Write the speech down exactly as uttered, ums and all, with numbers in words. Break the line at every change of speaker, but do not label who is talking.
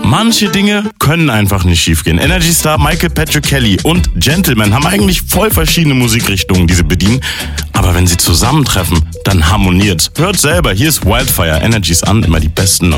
Manche Dinge können einfach nicht schiefgehen. Energy Star Michael Patrick Kelly und Gentleman haben eigentlich voll verschiedene Musikrichtungen, die sie bedienen. Aber wenn sie zusammentreffen, dann harmoniert's. Hört selber, hier ist Wildfire, Energy's an, immer die besten neuen.